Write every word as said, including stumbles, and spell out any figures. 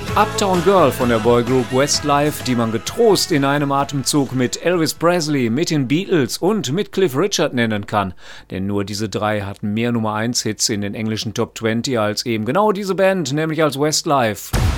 Uptown Girl von der Boygroup Westlife, die man getrost in einem Atemzug mit Elvis Presley, mit den Beatles und mit Cliff Richard nennen kann. Denn nur diese drei hatten mehr Nummer eins Hits in den englischen Top zwanzig als eben genau diese Band, nämlich als Westlife.